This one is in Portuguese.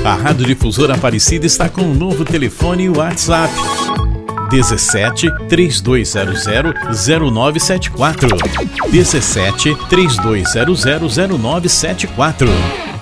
A Rádio Difusora Aparecida está com um novo telefone e WhatsApp: 17 3200 0974. 17 3200 0974.